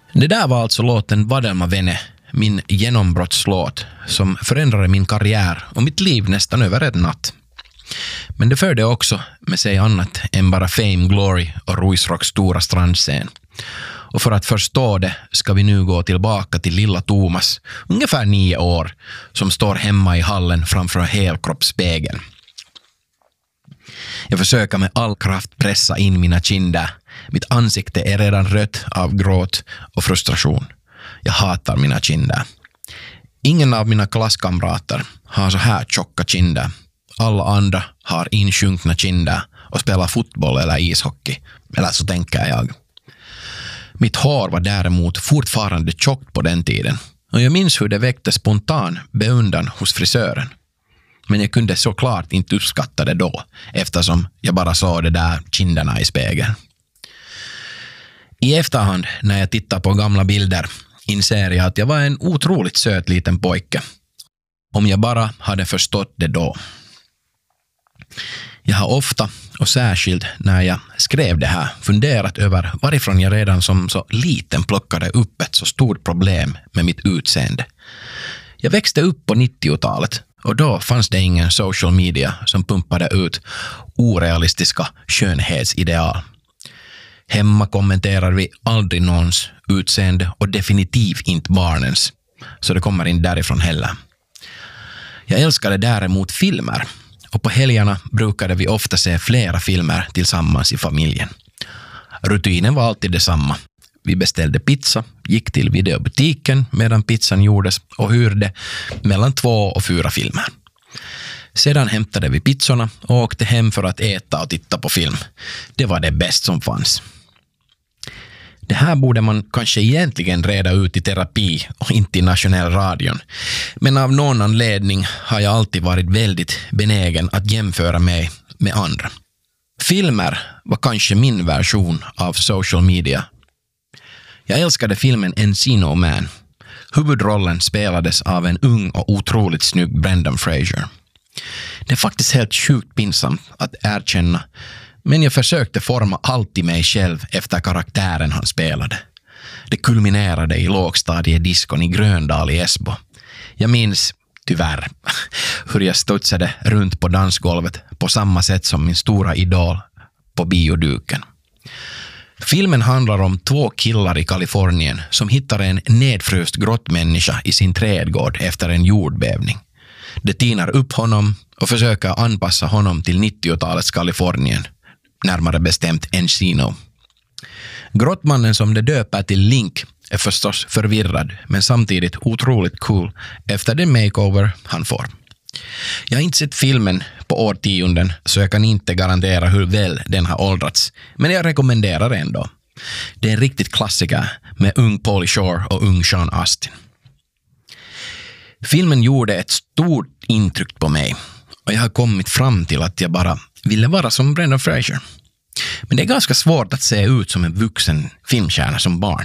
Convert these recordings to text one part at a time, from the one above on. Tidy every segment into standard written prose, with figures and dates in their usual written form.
Det där var alltså låten Vadelma Vene, min genombrottslåt som förändrade min karriär och mitt liv nästan över en natt. Men det förde också med sig annat än bara fame, glory och Ruisrocks stora strandscen. Och för att förstå det ska vi nu gå tillbaka till lilla Thomas, ungefär 9 år, som står hemma i hallen framför helkroppsspegeln. Jag försöker med all kraft pressa in mina kinder. Mitt ansikte är redan rött av gråt och frustration. Jag hatar mina kinder. Ingen av mina klasskamrater har så här tjocka kinder. Alla andra har insjunkna kinder och spelar fotboll eller ishockey. Eller så tänker jag. Mitt hår var däremot fortfarande tjockt på den tiden. Och jag minns hur det väckte spontan beundran hos frisören. Men jag kunde såklart inte uppskatta det då, eftersom jag bara såg det där kinderna i spegeln. I efterhand, när jag tittar på gamla bilder, inser jag att jag var en otroligt söt liten pojke. Om jag bara hade förstått det då. Jag har ofta, och särskilt när jag skrev det här, funderat över varifrån jag redan som så liten plockade upp ett så stort problem med mitt utseende. Jag växte upp på 90-talet och då fanns det ingen social media som pumpade ut orealistiska skönhetsideal. Hemma kommenterar vi aldrig någons utseende och definitivt inte barnens, så det kommer inte därifrån heller. Jag älskade däremot filmer. Och på helgerna brukade vi ofta se flera filmer tillsammans i familjen. Rutinen var alltid detsamma. Vi beställde pizza, gick till videobutiken medan pizzan gjordes och hyrde mellan 2 och 4 filmer. Sedan hämtade vi pizzorna och åkte hem för att äta och titta på film. Det var det bästa som fanns. Det här borde man kanske egentligen reda ut i terapi och inte i nationell radion. Men av någon anledning har jag alltid varit väldigt benägen att jämföra mig med andra. Filmer var kanske min version av social media. Jag älskade filmen Encino Man. Huvudrollen spelades av en ung och otroligt snygg Brendan Fraser. Det är faktiskt helt sjukt pinsamt att erkänna, men jag försökte forma allt i mig själv efter karaktären han spelade. Det kulminerade i lågstadiediskon i Gröndal i Esbo. Jag minns, tyvärr, hur jag studsade runt på dansgolvet på samma sätt som min stora idol på bioduken. Filmen handlar om 2 killar i Kalifornien som hittar en nedfröst grottmänniska i sin trädgård efter en jordbävning. De tinar upp honom och försöker anpassa honom till 90-talets Kalifornien, närmare bestämt Encino. Grottmannen som de döper till Link är förstås förvirrad, men samtidigt otroligt cool efter den makeover han får. Jag har inte sett filmen på årtionden, så jag kan inte garantera hur väl den har åldrats, men jag rekommenderar ändå. Det är en riktigt klassiker med ung Pauly Shore och ung Sean Astin. Filmen gjorde ett stort intryck på mig och jag har kommit fram till att jag bara ville vara som Brendan Fraser. Men det är ganska svårt att se ut som en vuxen filmstjärna som barn.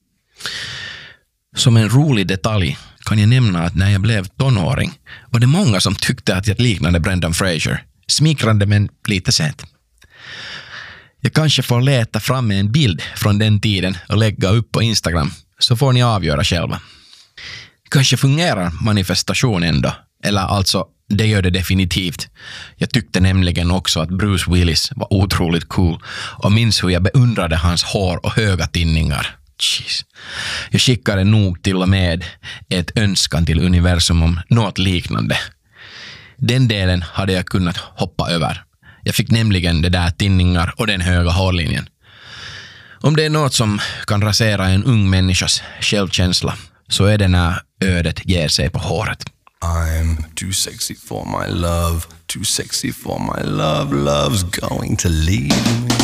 Som en rolig detalj kan jag nämna att när jag blev tonåring var det många som tyckte att jag liknade Brendan Fraser. Smickrande men lite sent. Jag kanske får leta fram en bild från den tiden och lägga upp på Instagram, så får ni avgöra själva. Kanske fungerar manifestation ändå, eller alltså det gör det definitivt. Jag tyckte nämligen också att Bruce Willis var otroligt cool och minns hur jag beundrade hans hår och höga tinningar. Jeez. Jag skickade nog till och med ett önskan till universum om något liknande. Den delen hade jag kunnat hoppa över. Jag fick nämligen det där tinningar och den höga hårlinjen. Om det är något som kan rasera en ung människas självkänsla, så är det när ödet ger sig på håret. I'm too sexy for my love, too sexy for my love, love's going to leave me.